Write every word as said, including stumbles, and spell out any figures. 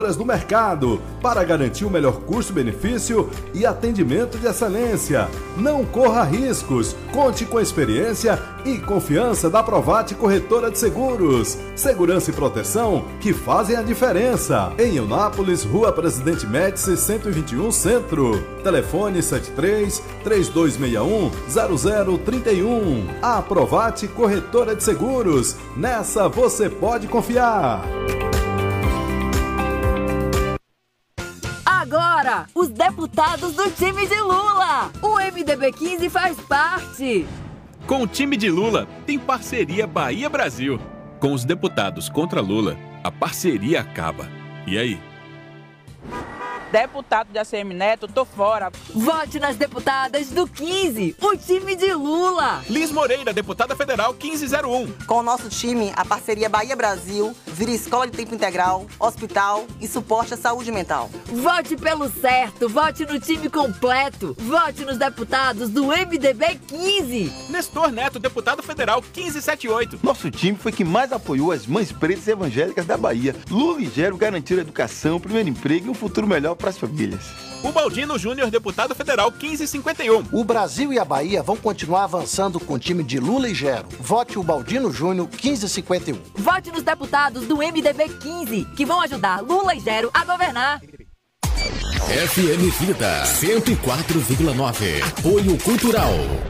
do mercado para garantir o melhor custo-benefício e atendimento de excelência. Não corra riscos, conte com a experiência e confiança da Provate Corretora de Seguros. Segurança e proteção que fazem a diferença. Em Eunápolis, Rua Presidente Médici, cento e vinte e um, Centro. Telefone sete três, três dois seis um, zero zero três um. A Provate Corretora de Seguros. Nessa você pode confiar. Agora, os deputados do time de Lula. O M D B quinze faz parte. Com o time de Lula, tem parceria Bahia-Brasil. Com os deputados contra Lula, a parceria acaba. E aí? Deputado de A C M Neto, tô fora. Vote nas deputadas do quinze, o time de Lula. Liz Moreira, deputada federal quinze zero um. Com o nosso time, a parceria Bahia-Brasil vira escola de tempo integral, hospital e suporte à saúde mental. Vote pelo certo, vote no time completo. Vote nos deputados do M D B quinze. Nestor Neto, deputado federal quinze setenta e oito. Nosso time foi quem mais apoiou as mães pretas e evangélicas da Bahia. Lula e Gero garantiram educação, primeiro emprego e um futuro melhor para as famílias. O Baldino Júnior, deputado federal quinze cinquenta e um. O Brasil e a Bahia vão continuar avançando com o time de Lula e Gero. Vote o Baldino Júnior quinze cinquenta e um. Vote nos deputados do M D B quinze, que vão ajudar Lula e Gero a governar. F M Vida cento e quatro vírgula nove. Apoio Cultural.